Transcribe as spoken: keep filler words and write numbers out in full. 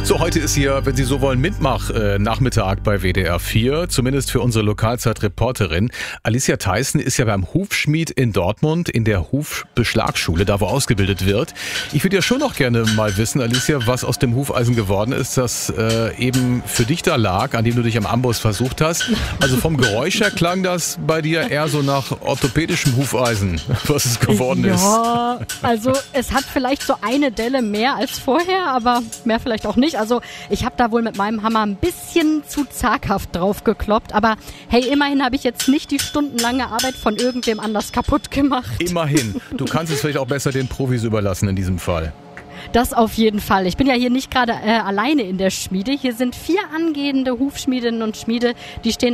So, heute ist hier, wenn Sie so wollen, Mitmach-Nachmittag bei W D R vier, zumindest für unsere Lokalzeit-Reporterin. Alicia Theissen ist ja beim Hufschmied in Dortmund in der Hufbeschlagsschule, da wo ausgebildet wird. Ich würde ja schon noch gerne mal wissen, Alicia, was aus dem Hufeisen geworden ist, das äh, eben für dich da lag, an dem du dich am Amboss versucht hast. Also vom Geräusch her klang das bei dir eher so nach orthopädischem Hufeisen, was es geworden ja, ist. Ja, also es hat vielleicht so eine Delle mehr als vorher, aber mehr vielleicht auch nicht. Also ich habe da wohl mit meinem Hammer ein bisschen zu zaghaft drauf gekloppt. Aber hey, immerhin habe ich jetzt nicht die stundenlange Arbeit von irgendwem anders kaputt gemacht. Immerhin. Du kannst es vielleicht auch besser den Profis überlassen in diesem Fall. Das auf jeden Fall. Ich bin ja hier nicht gerade äh, alleine in der Schmiede. Hier sind vier angehende Hufschmiedinnen und Schmiede, die stehen